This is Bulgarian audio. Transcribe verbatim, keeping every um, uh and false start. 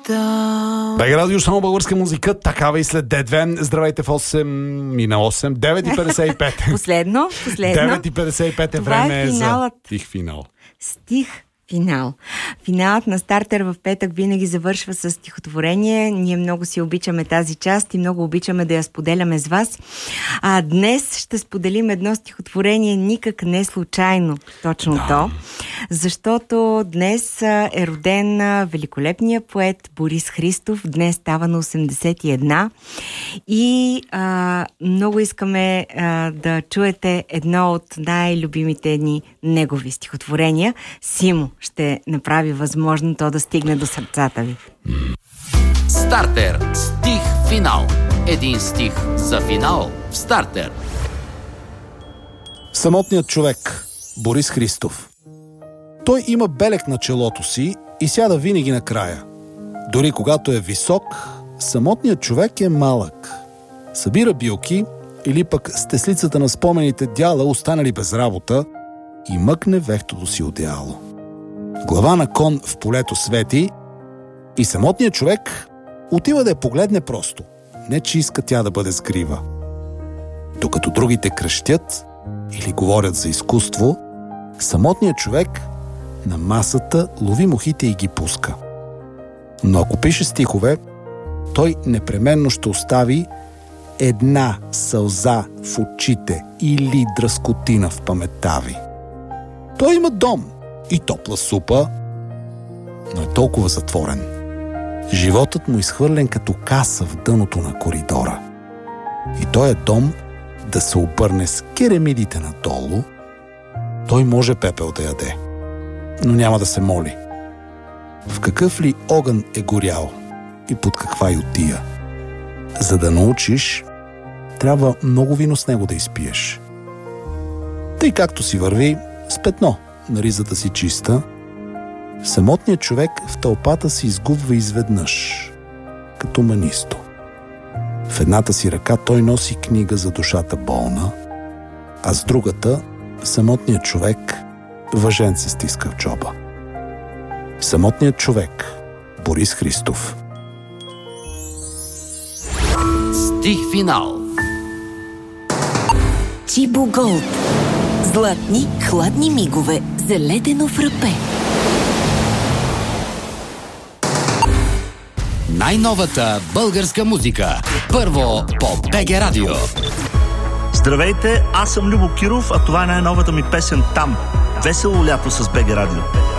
там. Бега радио, само българска музика, такава и след Дедвен. Здравейте в осем, мина осем, девет и петдесет и пет. Последно, последно. девет и петдесет и пет е Това време е за стих финал. Стих финал. Финалът на Стартер в петък винаги завършва с стихотворение. Ние много си обичаме тази част и много обичаме да я споделяме с вас. А днес ще споделим едно стихотворение никак не случайно. Точно да. то. Защото днес е роден великолепният поет Борис Христов. Днес става на осемдесет и една. И а, много искаме а, да чуете едно от най-любимите ни негови стихотворения. Симо ще направи възможно то да стигне до сърцата ви. Стартер. Стих финал. Един стих за финал в Стартер. Самотният човек. Борис Христов. Той има белег на челото си и сяда винаги накрая. Дори когато е висок, самотният човек е малък. Събира билки или пък с теслицата на спомените дяла, останали без работа, и мъкне вехтото си одеяло. Глава на кон в полето свети и самотният човек отива да я погледне просто. Не че иска тя да бъде сгрива. Докато другите крещят или говорят за изкуство, самотният човек на масата лови мухите и ги пуска. Но ако пише стихове, той непременно ще остави една сълза в очите или дръскотина в паметта ви. Той има дом и топла супа, но е толкова затворен. Животът му изхвърлен като каса в дъното на коридора. И той е дом да се обърне с керемидите надолу. Той може пепел да яде, но няма да се моли. В какъв ли огън е горял и под каква ютия? За да научиш, трябва много вино с него да изпиеш. Тъй както си върви, с петно на ризата си чиста, самотният човек в тълпата се изгубва изведнъж, като манисто. В едната си ръка той носи книга за душата болна, а с другата самотният човек въженце стиска в джоба. Самотният човек. Борис Христов. Стих финал. Чибо Голд. Златни, хладни мигове за ледено фрапе. Най-новата българска музика. Първо по БГ Радио. Здравейте, аз съм Любо Киров, а това е най-новата ми песен "Там". Весело лято с БГ Радио.